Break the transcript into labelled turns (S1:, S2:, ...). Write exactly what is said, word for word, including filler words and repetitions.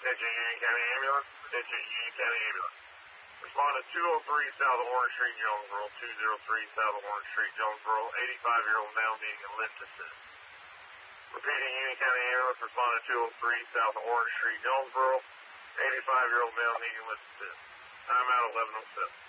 S1: Attention Union County Ambulance. Attention Union County Ambulance. Respond to two oh three South Orange Street, Jonesboro. two oh three South Orange Street, Jonesboro. eighty-five-year-old male needing a lift assist. Repeating, Union County Ambulance. Respond to two oh three South Orange Street, Jonesboro. eighty-five-year-old male needing lift assist. Time out eleven oh seven.